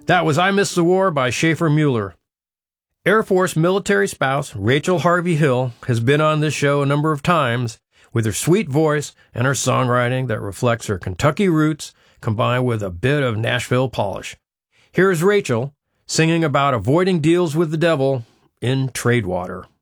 That was I Miss the War by Schaefer Mueller. Air Force military spouse Rachel Harvey Hill has been on this show a number of times with her sweet voice and her songwriting that reflects her Kentucky roots combined with a bit of Nashville polish. Here's Rachel singing about avoiding deals with the devil in Tradewater.